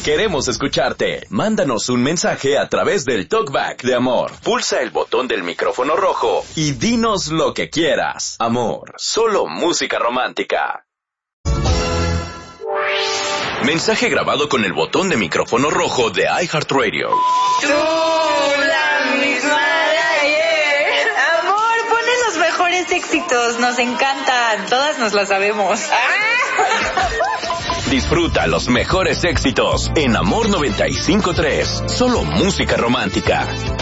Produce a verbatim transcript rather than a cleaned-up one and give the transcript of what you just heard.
Queremos escucharte. Mándanos un mensaje a través del Talkback de Amor. Pulsa el botón del micrófono rojo y dinos lo que quieras. Amor, solo música romántica. Mensaje grabado con el botón de micrófono rojo de iHeartRadio. Tú, la misma de ayer. Amor, ponen los mejores éxitos. Nos encantan. Todas nos las sabemos. Disfruta los mejores éxitos en Amor noventa y cinco punto tres. Solo música romántica.